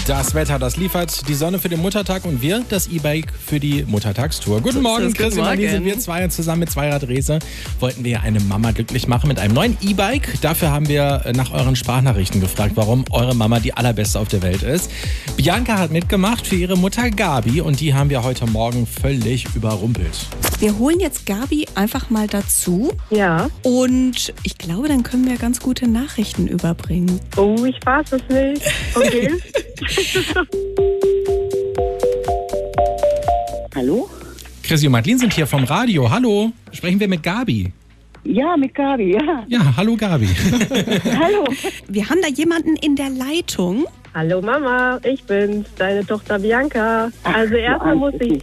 Das Wetter, das liefert die Sonne für den Muttertag und wir das E-Bike für die Muttertagstour. Guten Morgen, Chris und Anneliese. Wir zwei zusammen mit Zweiradrese wollten wir eine Mama glücklich machen mit einem neuen E-Bike. Dafür haben wir nach euren Sprachnachrichten gefragt, warum eure Mama die allerbeste auf der Welt ist. Bianca hat mitgemacht für ihre Mutter Gabi und die haben wir heute Morgen völlig überrumpelt. Wir holen jetzt Gabi einfach mal dazu. Ja. Und ich glaube, dann können wir ganz gute Nachrichten überbringen. Oh, ich weiß es nicht. Okay. Hallo? Chrissy und Madeline sind hier vom Radio. Hallo, sprechen wir mit Gabi? Ja, mit Gabi, ja. Ja, hallo Gabi. Hallo. Wir haben da jemanden in der Leitung. Hallo Mama, ich bin's, deine Tochter Bianca. Also erstmal muss ich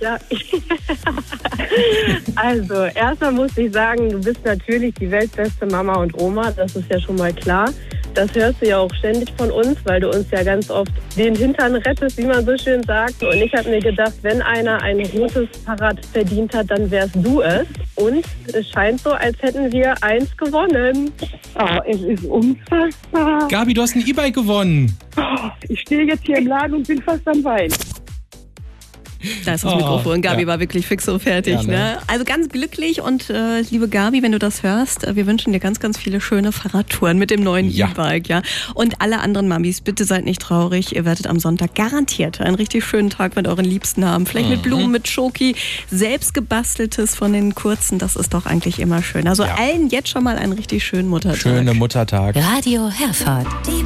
sagen, du bist natürlich die weltbeste Mama und Oma, das ist ja schon mal klar. Das hörst du ja auch ständig von uns, weil du uns ja ganz oft den Hintern rettest, wie man so schön sagt. Und ich habe mir gedacht, wenn einer ein rotes Fahrrad verdient hat, dann wärst du es. Und es scheint so, als hätten wir eins gewonnen. Oh, es ist unfassbar. Gabi, du hast ein E-Bike gewonnen. Oh, ich stehe jetzt hier im Laden und bin fast am Weinen. Da ist das Mikrofon. Gabi war wirklich fix und fertig. Ja, ne? Also ganz glücklich und liebe Gabi, wenn du das hörst, wir wünschen dir ganz, ganz viele schöne Fahrradtouren mit dem neuen E-Bike. Ja. Und alle anderen Mamis, bitte seid nicht traurig. Ihr werdet am Sonntag garantiert einen richtig schönen Tag mit euren Liebsten haben. Vielleicht mit Blumen, mit Schoki, selbst gebasteltes von den Kurzen. Das ist doch eigentlich immer schön. Also allen jetzt schon mal einen richtig schönen Muttertag. Schöne Muttertag. Radio Herford.